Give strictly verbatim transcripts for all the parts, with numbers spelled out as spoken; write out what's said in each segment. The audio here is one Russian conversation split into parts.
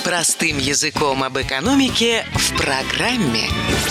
Простым языком об экономике в программе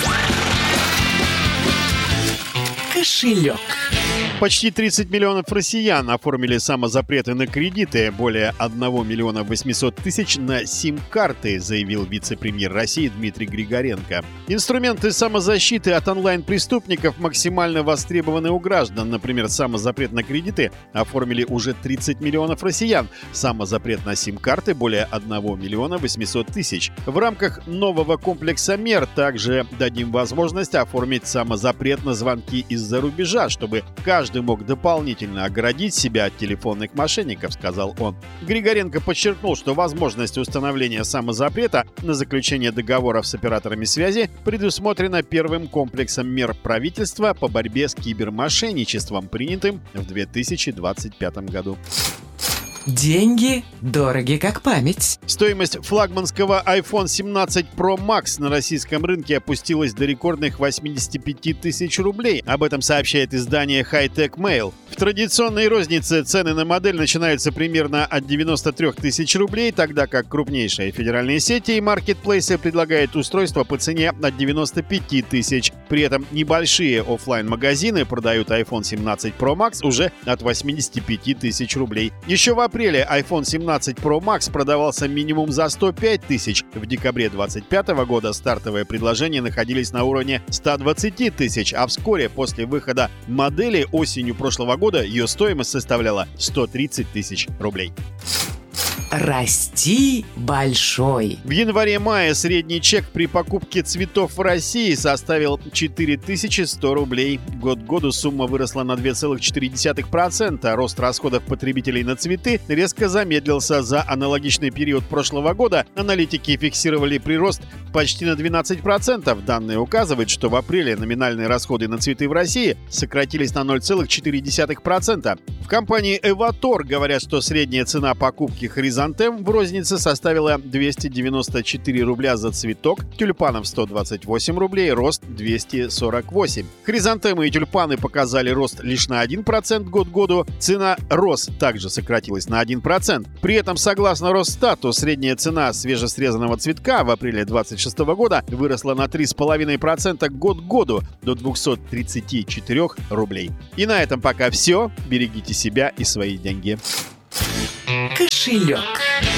«Кошелек». Почти тридцать миллионов россиян оформили самозапреты на кредиты, более одного миллиона восьмисот тысяч на сим-карты, заявил вице-премьер России Дмитрий Григоренко. Инструменты самозащиты от онлайн-преступников максимально востребованы у граждан. Например, самозапрет на кредиты оформили уже тридцать миллионов россиян. Самозапрет на сим-карты более одного миллиона восьмисот тысяч. В рамках нового комплекса мер также дадим возможность оформить самозапрет на звонки из-за рубежа, чтобы каждый Каждый мог дополнительно оградить себя от телефонных мошенников, сказал он. Григоренко подчеркнул, что возможность установления самозапрета на заключение договоров с операторами связи предусмотрена первым комплексом мер правительства по борьбе с кибермошенничеством, принятым в две тысячи двадцать пятом году. Деньги дороги как память. Стоимость флагманского айфон семнадцать Pro Max на российском рынке опустилась до рекордных восьмидесяти пяти тысяч рублей. Об этом сообщает издание High-Tech Mail. В традиционной рознице цены на модель начинаются примерно от девяноста трёх тысяч рублей, тогда как крупнейшие федеральные сети и маркетплейсы предлагают устройства по цене от девяноста пяти тысяч. При этом небольшие офлайн-магазины продают айфон семнадцать Pro Max уже от восьмидесяти пяти тысяч рублей. Еще в апреле айфон семнадцать Pro Max продавался минимум за сто пять тысяч. В декабре двадцать пятого года стартовые предложения находились на уровне ста двадцати тысяч, а вскоре после выхода модели осенью прошлого года ее стоимость составляла сто тридцать тысяч рублей. Расти большой. В январе-мае средний чек при покупке цветов в России составил четыре тысячи сто рублей. Год к году сумма выросла на два целых четыре десятых процента. Рост расходов потребителей на цветы резко замедлился. За аналогичный период прошлого года аналитики фиксировали прирост почти на двенадцать процентов. Данные указывают, что в апреле номинальные расходы на цветы в России сократились на ноль целых четыре десятых процента. В компании «Эватор» говорят, что средняя цена покупки хризантем в рознице составила двести девяносто четыре рубля за цветок, тюльпанов сто двадцать восемь рублей, рост двести сорок восемь. Хризантемы и тюльпаны показали рост лишь на один процент год к году. Цена роз также сократилась на один процент. При этом, согласно Росстату, средняя цена свежесрезанного цветка в апреле две тысячи двадцать шестого года выросла на три целых пять десятых процента год к году до двухсот тридцати четырёх рублей. И на этом пока все. Берегите себя и свои деньги. Кошелек.